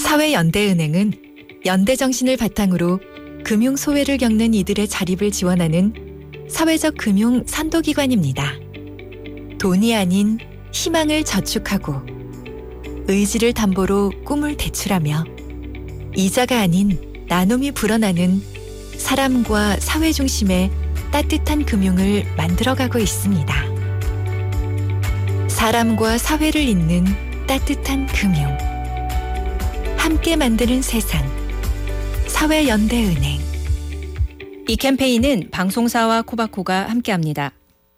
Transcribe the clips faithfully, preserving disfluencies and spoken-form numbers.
사회연대은행은 연대정신을 바탕으로 금융 소외를 겪는 이들의 자립을 지원하는 사회적 금융 선도기관입니다. 돈이 아닌 희망을 저축하고 의지를 담보로 꿈을 대출하며 이자가 아닌 나눔이 불어나는 사람과 사회 중심의 따뜻한 금융을 만들어가고 있습니다. 사람과 사회를 잇는 따뜻한 금융. 함께 만드는 세상. 사회연대은행. 이 캠페인은 방송사와 코바코가 함께합니다.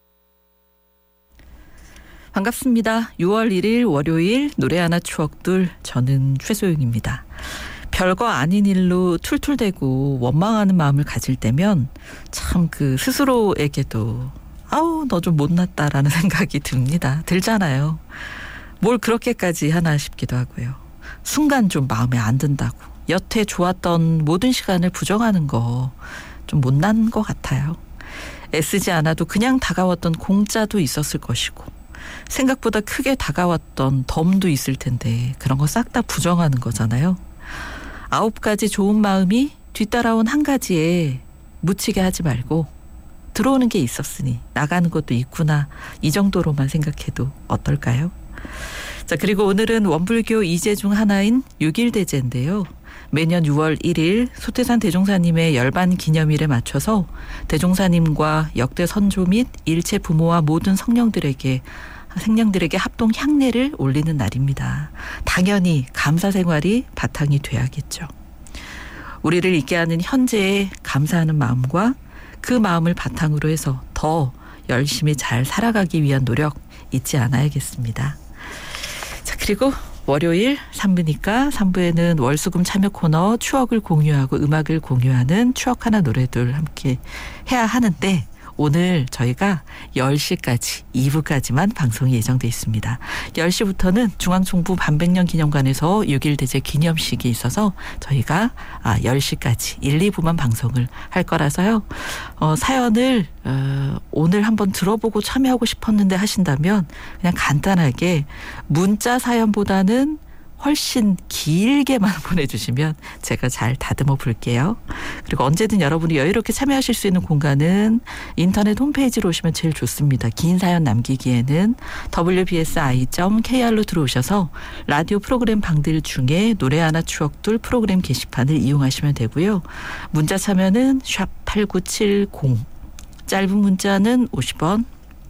반갑습니다. 유월 일일 월요일 노래 하나 추억들, 저는 최소영입니다. 별거 아닌 일로 툴툴대고 원망하는 마음을 가질 때면 참 그 스스로에게도 아우 너 좀 못났다라는 생각이 듭니다. 들잖아요. 뭘 그렇게까지 하나 싶기도 하고요. 순간 좀 마음에 안 든다고 여태 좋았던 모든 시간을 부정하는 거 좀 못난 것 같아요. 애쓰지 않아도 그냥 다가왔던 공짜도 있었을 것이고 생각보다 크게 다가왔던 덤도 있을 텐데 그런 거 싹 다 부정하는 거잖아요. 아홉 가지 좋은 마음이 뒤따라온 한 가지에 묻히게 하지 말고 들어오는 게 있었으니 나가는 것도 있구나, 이 정도로만 생각해도 어떨까요? 자, 그리고 오늘은 원불교 이제 중 하나인 육일대제인데요. 매년 유월 일일 소태산 대종사님의 열반 기념일에 맞춰서 대종사님과 역대 선조 및 일체 부모와 모든 성령들에게 생명들에게 합동 향례를 올리는 날입니다. 당연히 감사 생활이 바탕이 돼야겠죠. 우리를 있게 하는 현재에 감사하는 마음과 그 마음을 바탕으로 해서 더 열심히 잘 살아가기 위한 노력 잊지 않아야겠습니다. 자, 그리고 월요일 삼 부니까 삼 부에는 월수금 참여 코너 추억을 공유하고 음악을 공유하는 추억 하나 노래들 함께 해야 하는데 오늘 저희가 열 시까지 이 부까지만 방송이 예정돼 있습니다. 열 시부터는 중앙정부 반백년 기념관에서 육일대제 기념식이 있어서 저희가 아, 열 시까지 일, 이 부만 방송을 할 거라서요. 어, 사연을 어, 오늘 한번 들어보고 참여하고 싶었는데 하신다면 그냥 간단하게 문자 사연보다는 훨씬 길게만 보내주시면 제가 잘 다듬어 볼게요. 그리고 언제든 여러분이 여유롭게 참여하실 수 있는 공간은 인터넷 홈페이지로 오시면 제일 좋습니다. 긴 사연 남기기에는 더블유 비 에스 아이 닷 케이알로 들어오셔서 라디오 프로그램 방들 중에 노래 하나 추억들 프로그램 게시판을 이용하시면 되고요. 문자 참여는 샵 팔구칠공, 짧은 문자는 오십 원,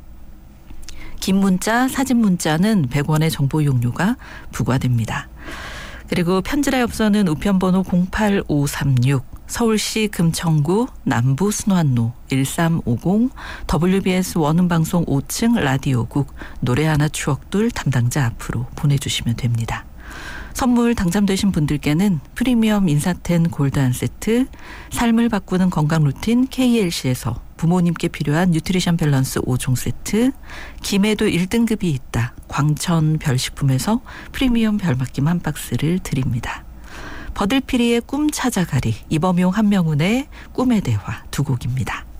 긴 문자, 사진 문자는 백 원의 정보 이용료가 부과됩니다. 그리고 편지라 엽서는 우편번호 공팔오삼육, 서울시 금천구 남부 순환로 일삼오공, 더블유 비 에스 원음방송 오 층 라디오국 노래 하나 추억들 담당자 앞으로 보내주시면 됩니다. 선물 당첨되신 분들께는 프리미엄 인사텐 골드 한 세트, 삶을 바꾸는 건강 루틴 케이 엘 씨에서 부모님께 필요한 뉴트리션 밸런스 오 종 세트, 김에도 일 등급이 있다 광천 별식품에서 프리미엄 별맛김 한 박스를 드립니다. 버들피리의 꿈 찾아가리, 이범용 한명훈의 꿈의 대화 두 곡입니다.